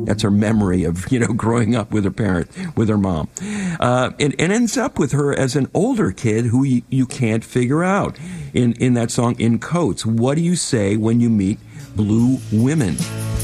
That's her memory of, growing up with her mom. It ends up with her as an older kid who you can't figure out. In that song, In Coats, what do you say when you meet blue women?